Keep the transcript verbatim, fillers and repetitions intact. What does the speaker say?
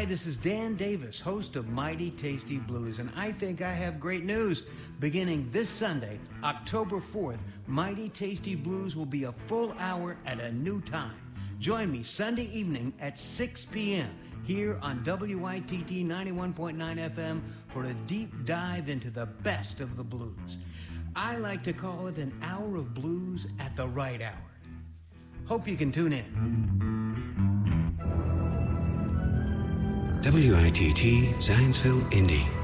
this is Dan Davis, host of Mighty Tasty Blues, and I think I have great news. Beginning this Sunday, October fourth, Mighty Tasty Blues will be a full hour at a new time. Join me Sunday evening at six p.m. here on W I T T ninety-one point nine F M for a deep dive into the best of the blues. I like to call it an hour of blues at the right hour. Hope you can tune in. W I T T Zanesville, Indy.